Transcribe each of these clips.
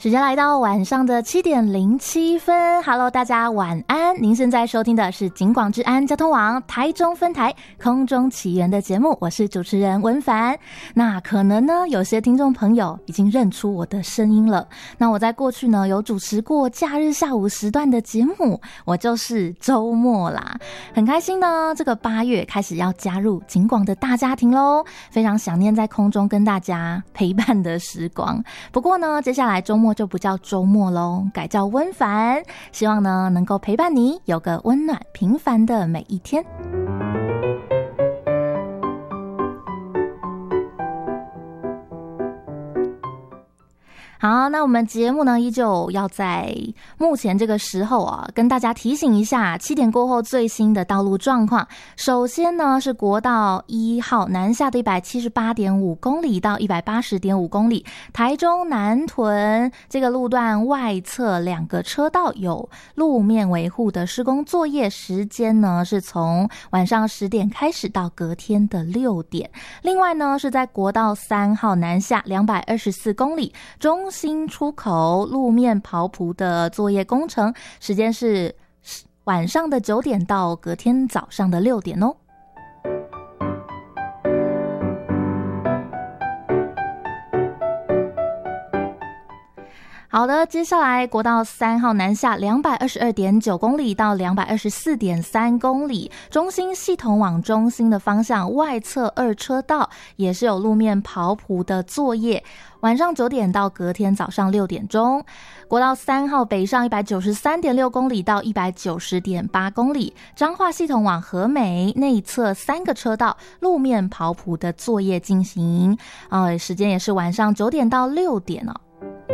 时间来到晚上的7:07 Hello 大家晚安，您现在收听的是警广治安交通网台中分台空中奇缘的节目，我是主持人文凡。那可能呢有些听众朋友已经认出我的声音了，那我在过去呢有主持过假日下午时段的节目，我就是周末啦。很开心呢，这个8月开始要加入警广的大家庭咯，非常想念在空中跟大家陪伴的时光。不过呢接下来周末就不叫周末咯，改叫温凡，希望呢能够陪伴你有个温暖平凡的每一天。好，那我们节目呢依旧要在目前这个时候啊，跟大家提醒一下7点过后最新的道路状况。首先呢是国道1号南下的 178.5 公里到 180.5 公里，台中南屯这个路段外侧2个车道有路面维护的施工作业，时间呢是从晚上10点开始到隔天的6点。另外呢是在国道3号南下224公里中新出口路面刨埔的作业工程，时间是晚上的9点到隔天早上的6点哦。好的，接下来国道3号南下222.9公里到224.3公里，中兴系统往中兴的方向外侧2车道也是有路面刨埔的作业，晚上9点到隔天早上6点钟。国道3号北上193.6公里到190.8公里，彰化系统往和美内侧3个车道路面刨埔的作业进行，时间也是晚上9点到6点哦。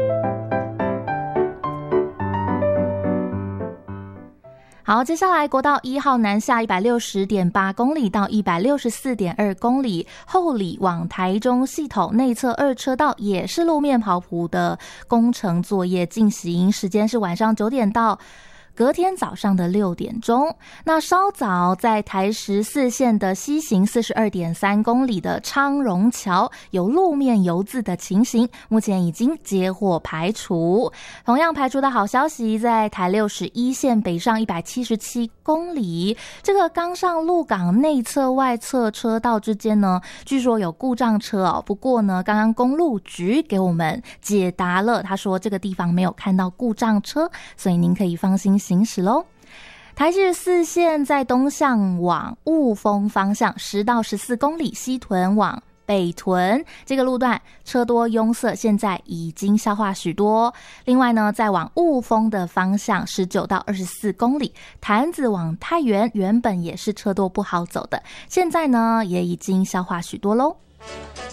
好，接下来国道1号南下160.8公里到164.2公里，后里往台中系统内侧2车道也是路面刨埔的工程作业进行，时间是晚上9点到隔天早上的6点钟。那稍早在台14线的西行42.3公里的昌荣桥有路面油渍的情形，目前已经接获排除。同样排除的好消息，在台61线北上177公里，这个刚上鹿港内侧外侧车道之间呢，据说有故障车哦。不过呢，刚刚公路局给我们解答了，他说这个地方没有看到故障车，所以您可以放心行驶咯。台14线在东向往雾峰方向10到14公里，西屯往北屯这个路段车多拥塞，现在已经消化许多。另外呢，在往雾峰的方向19到24公里，潭子往太原原本也是车多不好走的，现在呢也已经消化许多咯。